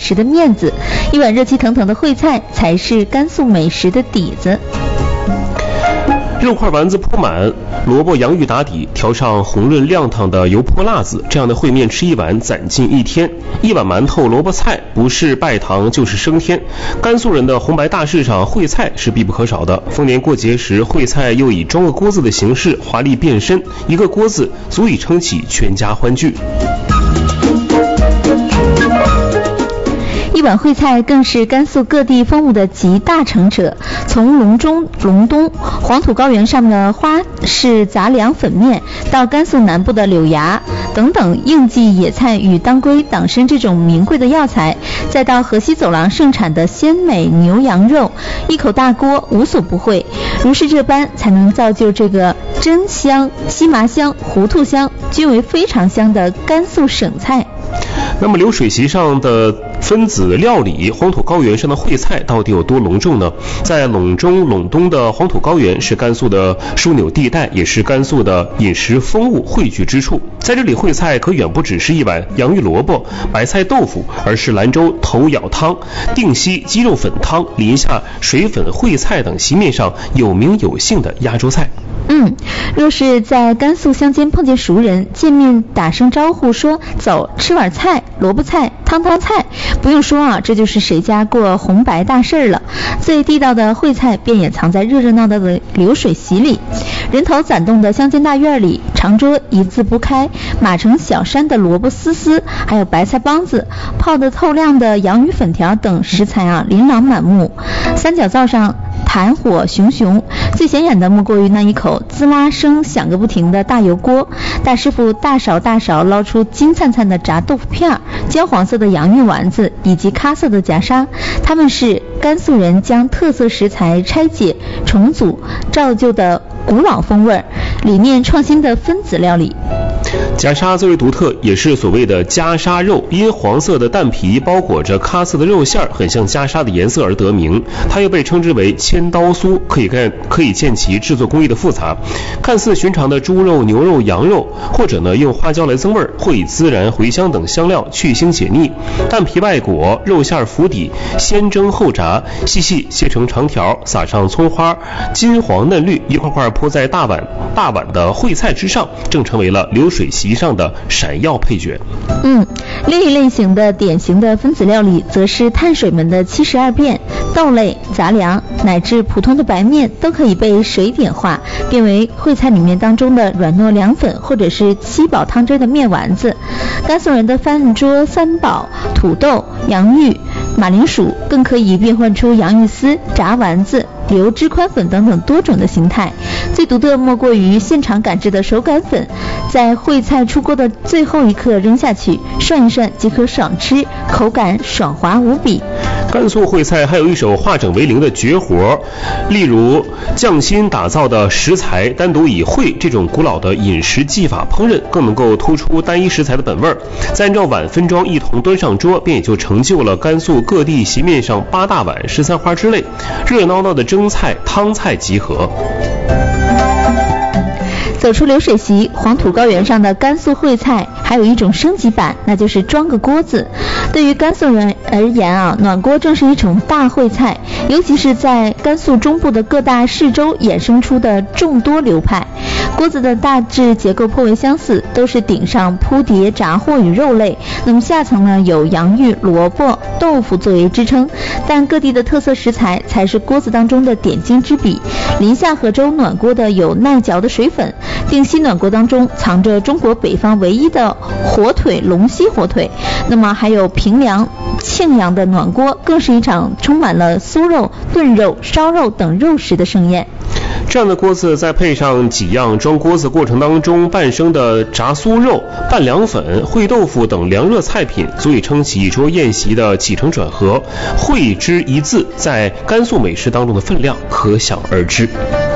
食的面子，一碗热气腾腾的烩菜才是甘肃美食的底子。 肉块丸子铺满，萝卜洋芋打底，调上红润亮堂的油泼辣子，这样的烩面吃一碗攒劲一天。一碗馒头萝卜菜不是拜堂就是升天。甘肃人的红白大事上，烩菜是必不可少的。逢年过节时，烩菜又以装个锅子的形式华丽变身，一个锅子足以撑起全家欢聚。 一碗烩菜更是甘肃各地风物的集大成者，从隆冬黄土高原上的花式杂粮粉面，到甘肃南部的柳芽等等应季野菜与当归、党参这种名贵的药材，再到河西走廊盛产的鲜美牛羊肉，一口大锅无所不烩，如是这般才能造就这个真香、西麻香、糊涂香均为非常香的甘肃省菜。 那么流水席上的分子料理，黄土高原上的烩菜到底有多隆重呢？在陇中陇东的黄土高原是甘肃的枢纽地带，也是甘肃的饮食风物汇聚之处。在这里，烩菜可远不只是一碗洋芋萝卜、白菜豆腐，而是兰州头舀汤、定西鸡肉粉汤、临夏水粉烩菜等席面上有名有姓的压轴菜。 若是在甘肃乡间碰见熟人，见面打声招呼说走吃碗菜，萝卜菜、汤菜，不用说啊，这就是谁家过红白大事了。最地道的烩菜便也藏在热闹的流水席里，人头攒动的乡间大院里，长桌一字不开，码成小山的萝卜丝，还有白菜帮子，泡得透亮的洋芋粉条等食材啊，琳琅满目。三角灶上炭火熊熊，最显眼的莫过于那一口滋啦声响个不停的大油锅。大师傅大勺捞出金灿灿的炸豆腐片、焦黄色的洋芋丸子以及咖色的夹沙，他们是甘肃人将特色食材拆解重组造就的古老风味，理念创新的分子料理。 夹沙最为独特，也是所谓的夹沙肉，因黄色的蛋皮包裹着咖色的肉馅，很像夹沙的颜色而得名。它又被称之为千刀酥，可以见其制作工艺的复杂。看似寻常的猪肉、牛肉、羊肉，或者呢用花椒来增味，或以孜然、茴香等香料去腥解腻。蛋皮外裹，肉馅浮底，先蒸后炸，细切成长条，撒上葱花，金黄嫩绿，一块块铺在大碗的烩菜之上，正成为了流水席上的闪耀配角。 另一类型的典型的分子料理则是碳水们的72变，豆类、杂粮乃至普通的白面都可以被水点化，变为烩菜里面当中的软糯凉粉，或者是七宝汤汁的面丸子。甘肃人的饭桌三宝，土豆、洋芋、马铃薯更可以变换出洋芋丝、炸丸子、流汁宽粉等等多种的形态。最独特莫过于现场赶制的手擀粉，在烩菜出锅的最后一刻扔下去，涮一涮即可爽吃，口感爽滑无比。 甘肃烩菜还有一手化整为零的绝活，例如匠心打造的食材单独以烩这种古老的饮食技法烹饪，更能够突出单一食材的本味，再按照碗分装一同端上桌，便也就成就了甘肃各地席面上8大碗13花之类，热闹闹的蒸菜汤菜集合。 走出流水席，黄土高原上的甘肃烩菜还有一种升级版，那就是装个锅子。对于甘肃人而言啊，暖锅正是一种大烩菜，尤其是在甘肃中部的各大市州衍生出的众多流派。锅子的大致结构颇为相似，都是顶上铺叠炸货与肉类，那么下层呢有洋芋、萝卜、豆腐作为支撑，但各地的特色食材才是锅子当中的点睛之笔。临夏河州暖锅的有耐嚼的水粉，定西暖锅当中藏着中国北方唯一的火腿龙溪火腿，那么还有平凉、庆阳的暖锅，更是一场充满了酥肉、炖肉、烧肉等肉食的盛宴。 这样的锅子再配上几样装锅子过程当中半生的炸酥肉、拌凉粉、烩豆腐等凉热菜品，足以撑起一桌宴席的起承转合。烩之一字在甘肃美食当中的分量可想而知。